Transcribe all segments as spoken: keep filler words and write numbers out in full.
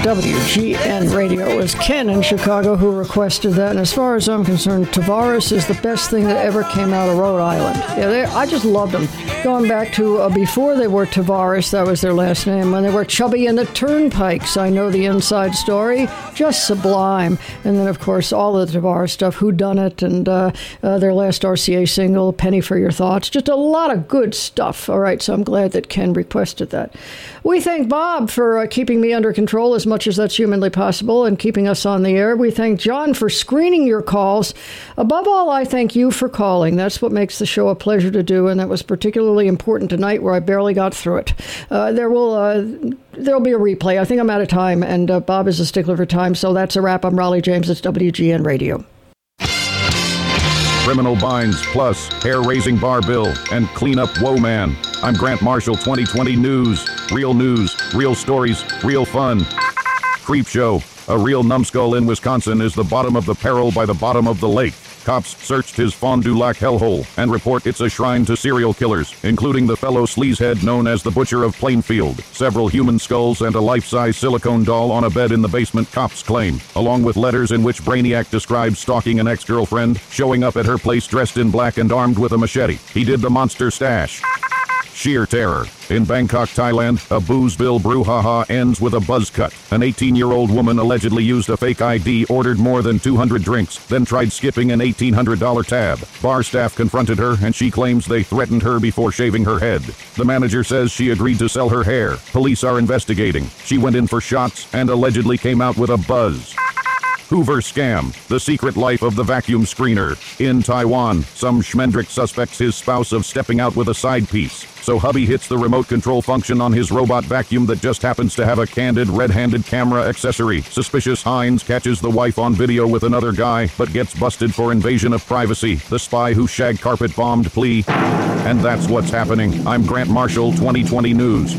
W G N Radio. It was Ken in Chicago who requested that, and as far as I'm concerned, Tavares is the best thing that ever came out of Rhode Island. Yeah, they, I just loved them. Going back to uh, before they were Tavares, that was their last name, when they were Chubby and the Turnpikes. I know the inside story. Just sublime. And then, of course, all the Tavares stuff, Who Done It, and uh, uh, their last R C A single, Penny for Your Thoughts. Just a lot of good stuff. All right, so I'm glad that Ken requested that. We thank Bob for uh, keeping me under control as much as that's humanly possible and keeping us on the air. We thank John for screening your calls. Above all, I thank you for calling. That's what makes the show a pleasure to do, and that was particularly important tonight where I barely got through it. Uh, there will uh, there'll be a replay. I think I'm out of time, and uh, Bob is a stickler for time, so that's a wrap. I'm Raleigh James. It's W G N Radio. Criminal Binds Plus, Hair-Raising Bar Bill, and Cleanup Woe Man. I'm Grant Marshall, twenty twenty News. Real news, real stories, real fun. Creep Show. A real numbskull in Wisconsin is the bottom of the peril by the bottom of the lake. Cops searched his Fond du Lac hellhole and report it's a shrine to serial killers, including the fellow sleazehead known as the Butcher of Plainfield. Several human skulls and a life-size silicone doll on a bed in the basement, cops claim, along with letters in which Brainiac describes stalking an ex-girlfriend, showing up at her place dressed in black and armed with a machete. He did the monster stash. Sheer terror. In Bangkok, Thailand, a boozeville brouhaha ends with a buzz cut. An eighteen-year-old woman allegedly used a fake I D, ordered more than two hundred drinks, then tried skipping an eighteen hundred dollars tab. Bar staff confronted her, and she claims they threatened her before shaving her head. The manager says she agreed to sell her hair. Police are investigating. She went in for shots and allegedly came out with a buzz. Hoover scam, the secret life of the vacuum screener. In Taiwan, some schmendrick suspects his spouse of stepping out with a side piece. So hubby hits the remote control function on his robot vacuum that just happens to have a candid red-handed camera accessory. Suspicious Hines catches the wife on video with another guy, but gets busted for invasion of privacy. The spy who shag carpet bombed plea. And that's what's happening. I'm Grant Marshall, twenty twenty News.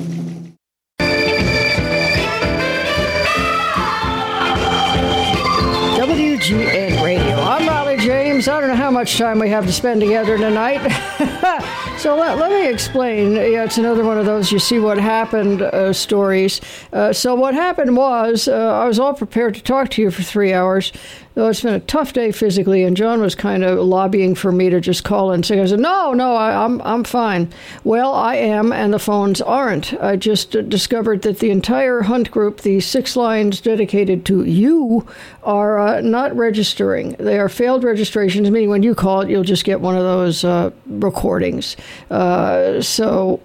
W G N Radio. I'm Raleigh James. I don't know how much time we have to spend together tonight. So let, let me explain. Yeah, it's another one of those you see what happened uh, stories. Uh, so what happened was uh, I was all prepared to talk to you for three hours. Though it's been a tough day physically, and John was kind of lobbying for me to just call in. So I said, no, no, I, I'm I'm fine. Well, I am, and the phones aren't. I just uh, discovered that the entire Hunt group, the six lines dedicated to you, are uh, not registering. They are failed registrations, meaning when you call it, you'll just get one of those uh, recordings. Uh, so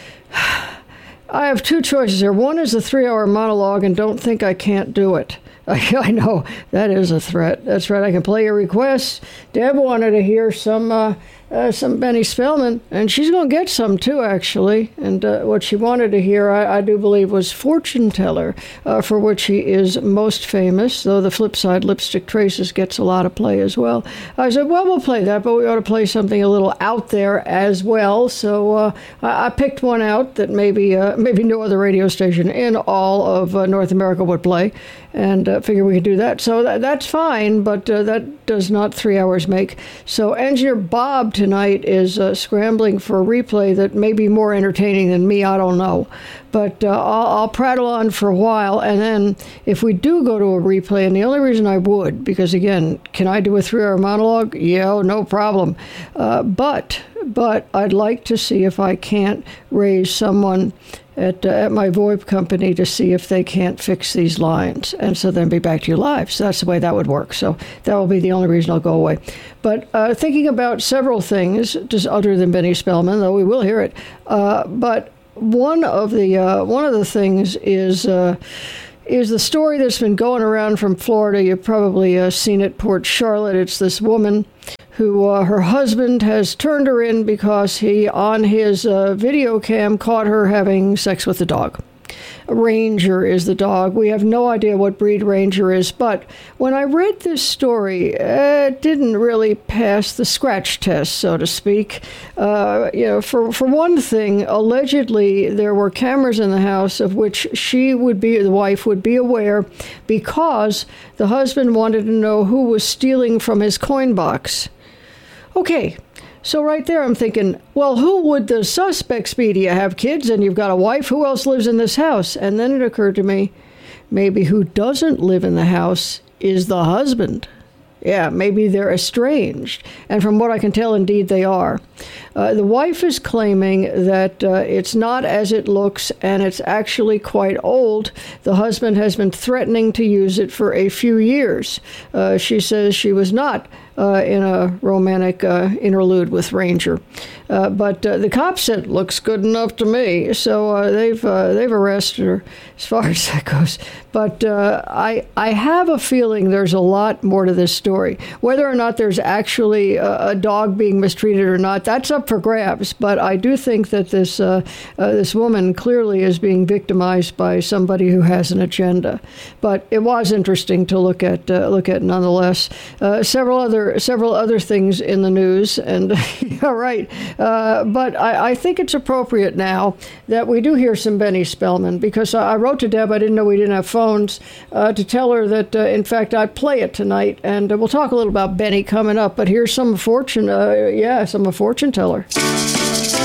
I have two choices here. One is a three-hour monologue, and don't think I can't do it. I know, that is a threat. That's right, I can play your requests. Deb wanted to hear some uh, uh, some Benny Spellman, and she's going to get some too, actually. And uh, what she wanted to hear, I, I do believe, was Fortune Teller, uh, for which he is most famous, though the flip side, Lipstick Traces, gets a lot of play as well. I said, well, we'll play that, but we ought to play something a little out there as well. So uh, I, I picked one out that maybe, uh, maybe no other radio station in all of uh, North America would play. And uh, figure we could do that. So that, that's fine, but uh, that does not three hours make. So Engineer Bob tonight is uh, scrambling for a replay that may be more entertaining than me. I don't know. But uh, I'll, I'll prattle on for a while. And then if we do go to a replay, and the only reason I would, because again, can I do a three-hour monologue? Yeah, no problem. Uh, but, but I'd like to see if I can't raise someone at uh, at my VoIP company to see if they can't fix these lines, and so then be back to you live. So that's the way that would work. So that will be the only reason I'll go away. But uh, thinking about several things, just other than Benny Spellman, though we will hear it. Uh, but one of the uh, one of the things is. Uh, is the story that's been going around from Florida. You've probably uh, seen it, Port Charlotte. It's this woman who uh, her husband has turned her in because he, on his uh, video cam, caught her having sex with the dog. Ranger is the dog. We have no idea what breed Ranger is, but when I read this story, it didn't really pass the scratch test, so to speak. Uh, you know, for, for one thing, allegedly there were cameras in the house of which she would be, the wife would be aware, because the husband wanted to know who was stealing from his coin box. Okay. So right there, I'm thinking, well, who would the suspects be? Do you have kids and you've got a wife? Who else lives in this house? And then it occurred to me, maybe who doesn't live in the house is the husband. Yeah, maybe they're estranged. And from what I can tell, indeed they are. Uh, the wife is claiming that uh, it's not as it looks, and it's actually quite old. The husband has been threatening to use it for a few years. Uh, she says she was not uh, in a romantic uh, interlude with Ranger. Uh, but uh, the cop said, looks good enough to me. So uh, they've uh, they've arrested her as far as that goes. But uh, I, I have a feeling there's a lot more to this story. Whether or not there's actually a, a dog being mistreated or not, that's up for grabs. But I do think that this uh, uh, this woman clearly is being victimized by somebody who has an agenda. But it was interesting to look at uh, look at nonetheless. Uh, several other several other things in the news, and yeah, right. Uh, but I, I think it's appropriate now that we do hear some Benny Spellman, because I wrote to Deb, I didn't know we didn't have phones, uh, to tell her that, uh, in fact, I'd play it tonight. And uh, we'll talk a little about Benny coming up. But here's some fortune, uh, yeah, some fortune teller.